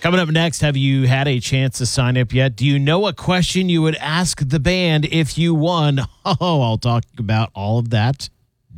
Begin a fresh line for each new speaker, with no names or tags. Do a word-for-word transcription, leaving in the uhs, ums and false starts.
Coming up next, have you had a chance to sign up yet? Do you know a question you would ask the band if you won? Oh, I'll talk about all of that